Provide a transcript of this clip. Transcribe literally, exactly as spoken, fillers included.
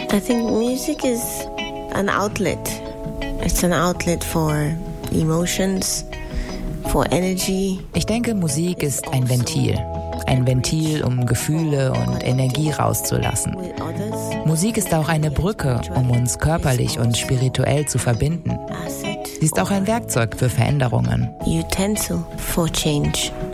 I think music is an outlet. It's an outlet for emotions, for energy. Ich denke, Musik ist ein Ventil. Ein Ventil, um Gefühle und Energie rauszulassen. Musik ist auch eine Brücke, um uns körperlich und spirituell zu verbinden. Sie ist auch ein Werkzeug für Veränderungen. Utensil for change.